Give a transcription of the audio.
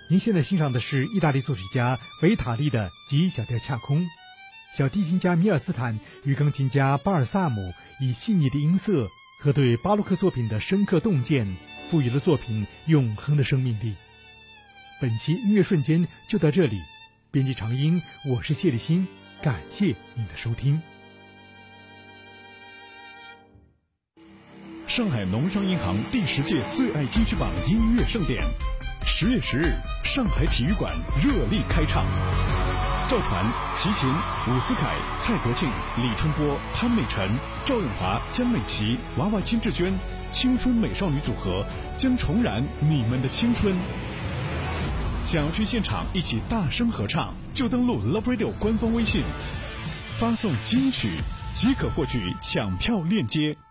您现在欣赏的是意大利作曲家维塔利的《G 小调恰空》，小提琴家米尔斯坦与钢琴家巴尔萨姆以细腻的音色和对巴洛克作品的深刻洞见，赋予了作品永恒的生命力。本期音乐瞬间就到这里，编辑长音，我是谢立新，感谢您的收听。 上海农商银行第10届最爱金曲榜音乐盛典，10月10日，上海体育馆热力开唱。赵传、齐秦、伍思凯、蔡国庆、李春波、潘美辰、赵咏华、江美琪、娃娃金志娟，青春美少女组合将重燃你们的青春。想要去现场一起大声合唱，就登录 Love Radio 官方微信，发送金曲即可获取抢票链接。